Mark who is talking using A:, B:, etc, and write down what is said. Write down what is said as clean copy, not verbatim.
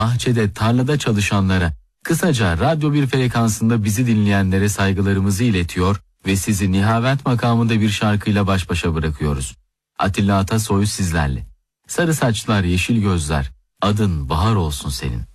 A: bahçede, tarlada çalışanlara, kısaca Radyo 1 frekansında bizi dinleyenlere saygılarımızı iletiyor ve sizi Nihavent makamında bir şarkıyla baş başa bırakıyoruz. Atilla Atasoy sizlerle. Sarı saçlar, yeşil gözler, adın bahar olsun senin.